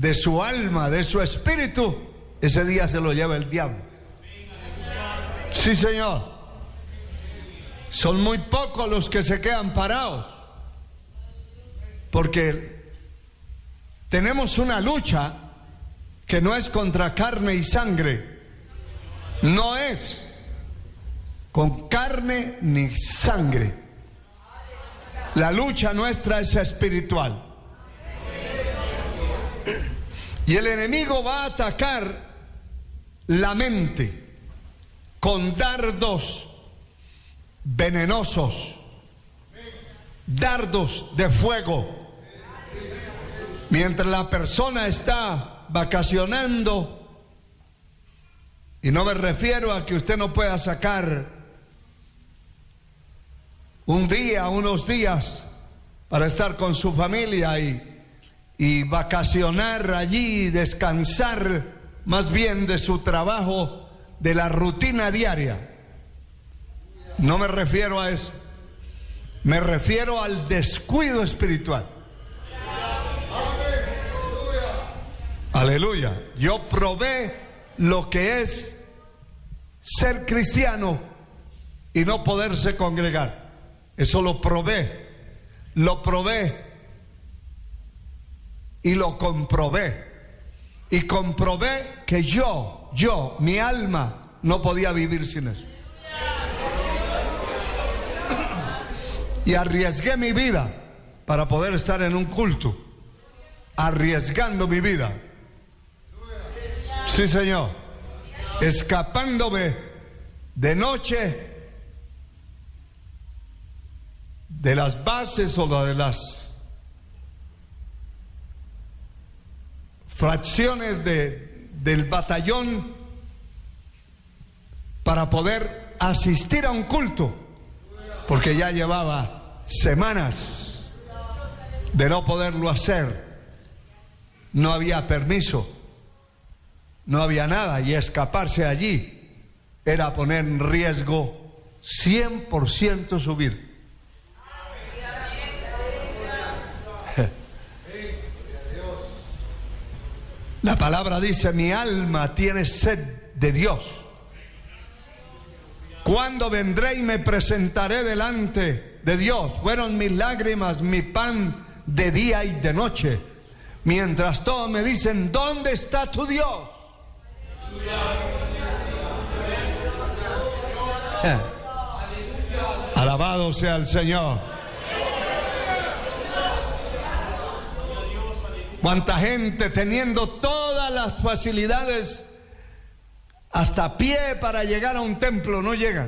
de su alma, de su espíritu, ese día se lo lleva el diablo. Sí, Señor. Son muy pocos los que se quedan parados, porque tenemos una lucha que no es contra carne y sangre, no es con carne ni sangre. La lucha nuestra es espiritual. Y el enemigo va a atacar la mente con dardos venenosos, dardos de fuego. Mientras la persona está vacacionando, y no me refiero a que usted no pueda sacar un día, unos días para estar con su familia y vacacionar allí, descansar más bien de su trabajo, de la rutina diaria. No me refiero a eso, me refiero al descuido espiritual. Aleluya. Yo probé lo que es ser cristiano y no poderse congregar. Eso lo probé y lo comprobé. Y comprobé que mi alma no podía vivir sin eso. Y arriesgué mi vida para poder estar en un culto, arriesgando mi vida. Sí, Señor. Escapándome de noche de las bases o de las fracciones del batallón para poder asistir a un culto, porque ya llevaba semanas de no poderlo hacer. No había permiso, no había nada, y escaparse allí era poner en riesgo 100% su vida. La palabra dice: mi alma tiene sed de Dios. ¿Cuándo vendré y me presentaré delante de Dios? Fueron mis lágrimas mi pan de día y de noche, mientras todos me dicen: ¿dónde está tu Dios? Alabado sea el Señor. Cuánta gente teniendo todas las facilidades, hasta pie para llegar a un templo, no llegan.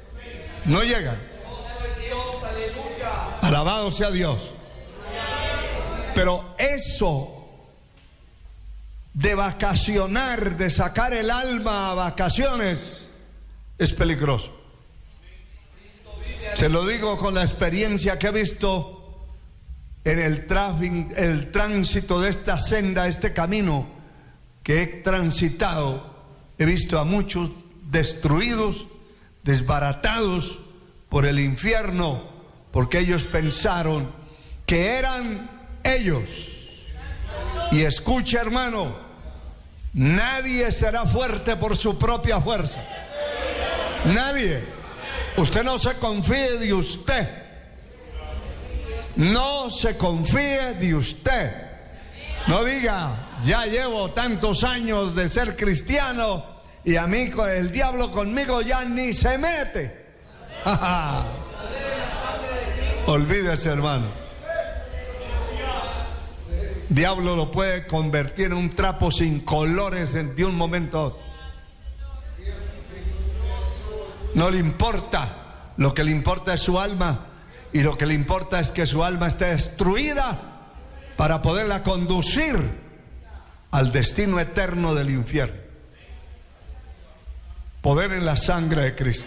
Alabado sea Dios. Pero eso de vacacionar, de sacar el alma a vacaciones, es peligroso. Se lo digo con la experiencia que he visto en el tránsito de esta senda, este camino que he transitado. He visto a muchos destruidos, desbaratados por el infierno, porque ellos pensaron que eran ellos. Y escucha, hermano, nadie será fuerte por su propia fuerza. Nadie. Usted no se confíe de usted. No se confíe de usted. No diga: ya llevo tantos años de ser cristiano y a mí el diablo conmigo ya ni se mete. Olvídese, hermano. Diablo lo puede convertir en un trapo sin colores de un momento a otro. No le importa. Lo que le importa es su alma. Y lo que le importa es que su alma esté destruida para poderla conducir al destino eterno del infierno. Poder en la sangre de Cristo.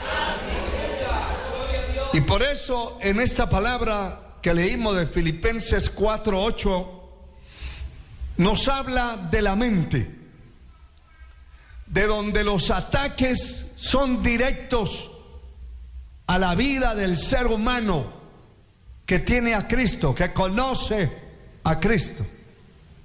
Y por eso en esta palabra que leímos de Filipenses 4:8 nos habla de la mente, de donde los ataques son directos a la vida del ser humano que tiene a Cristo, que conoce a Cristo.